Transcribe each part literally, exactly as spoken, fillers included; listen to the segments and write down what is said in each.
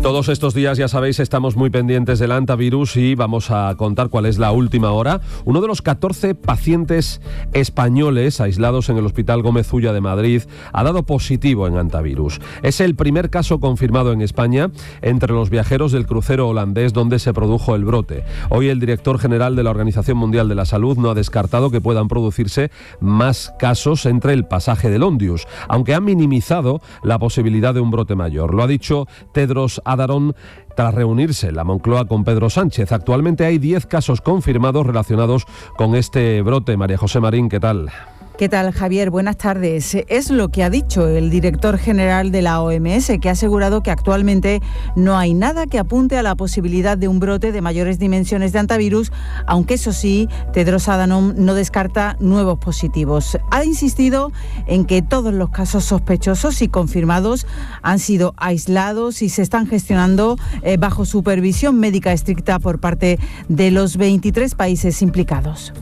Todos estos días, ya sabéis, estamos muy pendientes del hantavirus y vamos a contar cuál es la última hora. Uno de los catorce pacientes españoles aislados en el Hospital Gómez Ulla de Madrid ha dado positivo en hantavirus. Es el primer caso confirmado en España entre los viajeros del crucero holandés donde se produjo el brote. Hoy el director general de la Organización Mundial de la Salud no ha descartado que puedan producirse más casos entre el pasaje del Ondius, aunque ha minimizado la posibilidad de un brote mayor. Lo ha dicho Tedros Adhanom tras reunirse en la Moncloa con Pedro Sánchez. Actualmente hay diez casos confirmados relacionados con este brote. María José Marín, ¿qué tal? ¿Qué tal, Javier? Buenas tardes. Es lo que ha dicho el director general de la O M S, que ha asegurado que actualmente no hay nada que apunte a la posibilidad de un brote de mayores dimensiones de hantavirus, aunque eso sí, Tedros Adhanom no descarta nuevos positivos. Ha insistido en que todos los casos sospechosos y confirmados han sido aislados y se están gestionando eh, bajo supervisión médica estricta por parte de los veintitrés países implicados.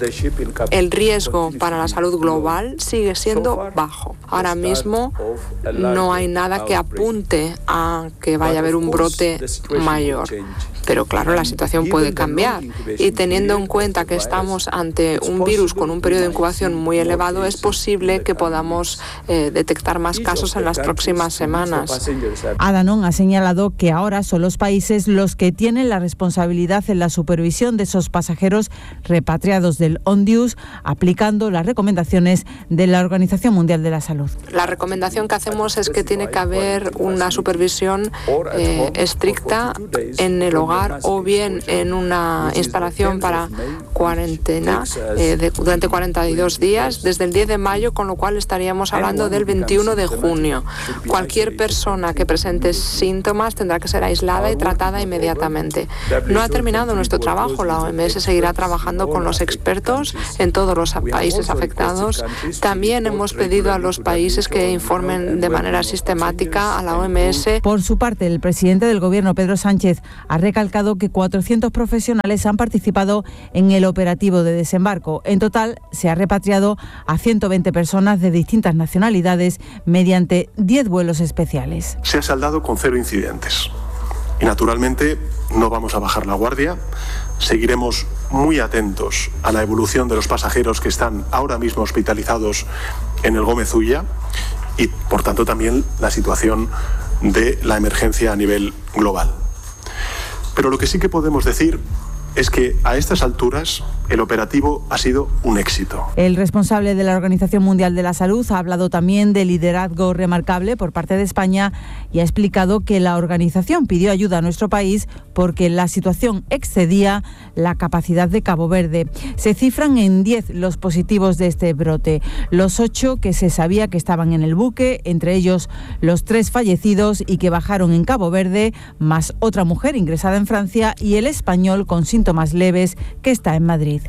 El riesgo para la salud global sigue siendo bajo. Ahora mismo no hay nada que apunte a que vaya a haber un brote mayor. Pero claro, la situación puede cambiar y teniendo en cuenta que estamos ante un virus con un periodo de incubación muy elevado, es posible que podamos eh, detectar más casos en las próximas semanas. Adhanom ha señalado que ahora son los países los que tienen la responsabilidad en la supervisión de esos pasajeros repatriados del Ondius, aplicando las recomendaciones de la Organización Mundial de la Salud. La recomendación que hacemos es que tiene que haber una supervisión eh, estricta en el hogar o bien en una instalación para cuarentena eh, de, durante cuarenta y dos días desde el diez de mayo, con lo cual estaríamos hablando del veintiuno de junio. Cualquier persona que presente síntomas tendrá que ser aislada y tratada inmediatamente. No ha terminado nuestro trabajo. La O M S seguirá trabajando con los expertos en todos los países afectados. También hemos pedido a los países que informen de manera sistemática a la O M S. Por su parte, el presidente del Gobierno, Pedro Sánchez, ha recalcado que cuatrocientos profesionales han participado en el operativo de desembarco. En total, se ha repatriado a ciento veinte personas de distintas nacionalidades mediante diez vuelos especiales. Se ha saldado con cero incidentes. Y naturalmente no vamos a bajar la guardia. Seguiremos muy atentos a la evolución de los pasajeros que están ahora mismo hospitalizados en el Gómez Ulla y, por tanto, también la situación de la emergencia a nivel global. Pero lo que sí que podemos decir es que a estas alturas el operativo ha sido un éxito. El responsable de la Organización Mundial de la Salud ha hablado también de liderazgo remarcable por parte de España y ha explicado que la organización pidió ayuda a nuestro país porque la situación excedía la capacidad de Cabo Verde. Se cifran en diez los positivos de este brote, los ocho que se sabía que estaban en el buque, entre ellos los tres fallecidos y que bajaron en Cabo Verde, más otra mujer ingresada en Francia y el español con síntomas más leves que está en Madrid.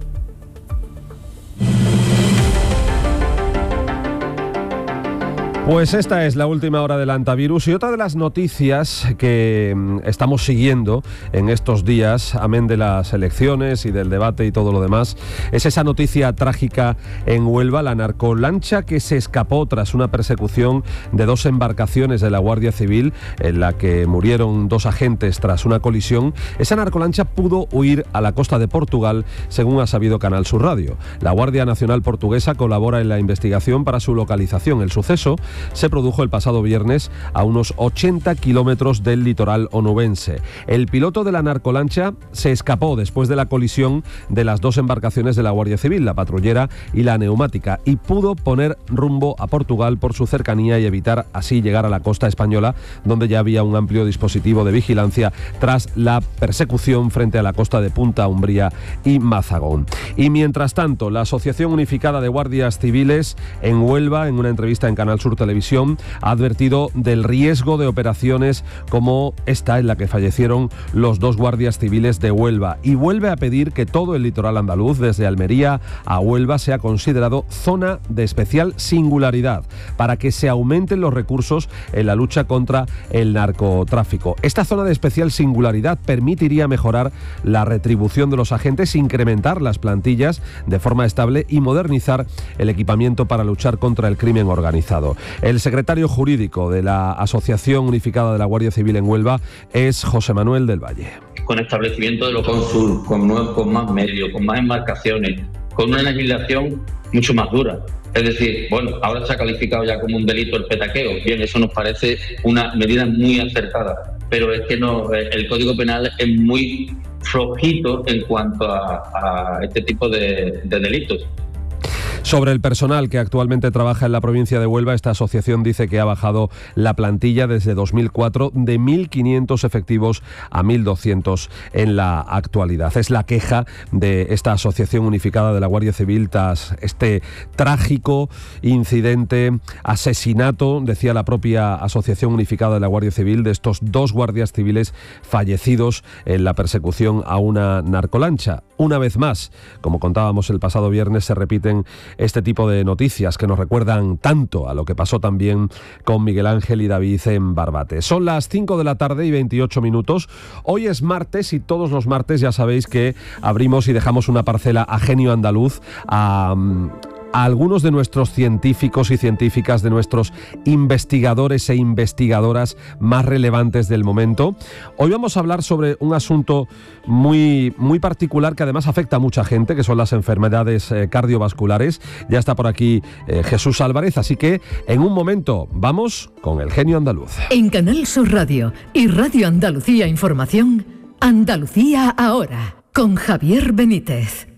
Pues esta es la última hora del hantavirus y otra de las noticias que estamos siguiendo en estos días, amén de las elecciones y del debate y todo lo demás, es esa noticia trágica en Huelva, la narcolancha que se escapó tras una persecución de dos embarcaciones de la Guardia Civil en la que murieron dos agentes tras una colisión. Esa narcolancha pudo huir a la costa de Portugal, según ha sabido Canal Sur Radio. La Guardia Nacional Portuguesa colabora en la investigación para su localización. El suceso se produjo el pasado viernes a unos ochenta kilómetros del litoral onubense. El piloto de la narcolancha se escapó después de la colisión de las dos embarcaciones de la Guardia Civil, la patrullera y la neumática, y pudo poner rumbo a Portugal por su cercanía y evitar así llegar a la costa española, donde ya había un amplio dispositivo de vigilancia tras la persecución frente a la costa de Punta Umbría y Mazagón. Y mientras tanto, la Asociación Unificada de Guardias Civiles en Huelva, en una entrevista en Canal Sur Televisión, ha advertido del riesgo de operaciones como esta en la que fallecieron los dos guardias civiles de Huelva, y vuelve a pedir que todo el litoral andaluz, desde Almería a Huelva, sea considerado zona de especial singularidad para que se aumenten los recursos en la lucha contra el narcotráfico. Esta zona de especial singularidad permitiría mejorar la retribución de los agentes, incrementar las plantillas de forma estable y modernizar el equipamiento para luchar contra el crimen organizado. El secretario jurídico de la Asociación Unificada de la Guardia Civil en Huelva es José Manuel del Valle. Con establecimiento de los Consur, con, con más medios, con más embarcaciones, con una legislación mucho más dura. Es decir, bueno, ahora se ha calificado ya como un delito el petaqueo. Bien, eso nos parece una medida muy acertada, pero es que no, el Código Penal es muy flojito en cuanto a, a este tipo de, de delitos. Sobre el personal que actualmente trabaja en la provincia de Huelva, esta asociación dice que ha bajado la plantilla desde dos mil cuatro de mil quinientos efectivos a mil doscientos en la actualidad. Es la queja de esta Asociación Unificada de la Guardia Civil tras este trágico incidente, asesinato, decía la propia Asociación Unificada de la Guardia Civil, de estos dos guardias civiles fallecidos en la persecución a una narcolancha. Una vez más, como contábamos el pasado viernes, se repiten este tipo de noticias que nos recuerdan tanto a lo que pasó también con Miguel Ángel y David en Barbate. Son las cinco de la tarde y veintiocho minutos. Hoy es martes y todos los martes ya sabéis que abrimos y dejamos una parcela a Genio Andaluz, a... a algunos de nuestros científicos y científicas, de nuestros investigadores e investigadoras más relevantes del momento. Hoy vamos a hablar sobre un asunto muy, muy particular que además afecta a mucha gente, que son las enfermedades eh, cardiovasculares. Ya está por aquí eh, Jesús Álvarez, así que en un momento vamos con el Genio Andaluz. En Canal Sur Radio y Radio Andalucía Información, Andalucía Ahora, con Javier Benítez.